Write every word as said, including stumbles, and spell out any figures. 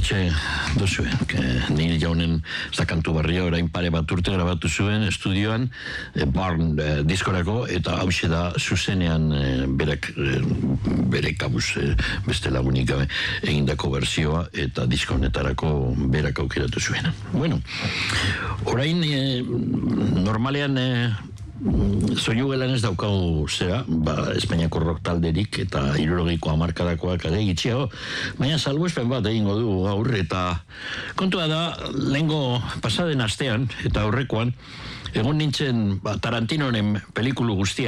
Hortxe duzuen, Neil Youngen ez kantu barria orain pare bat urte grabatu zuen estudioan, e, Barn e, diskorako, eta hause da zuzenean e, berak, e, bere kabuz e, beste lagunik gabe egindako berzioa eta diskonetarako berak aukeratu zuen. Bueno, orain e, normalean e, soinu gelan ez daukagu zera, ba, Espainiako rock talderik eta hirurogiko hamarkadakoak ere gitxiago, baina salbuespen bat egingo du gaur, eta kontua da, lehengo pasaden astean eta aurrekoan, egon nintzen ba, Tarantinoren pelikulu guztia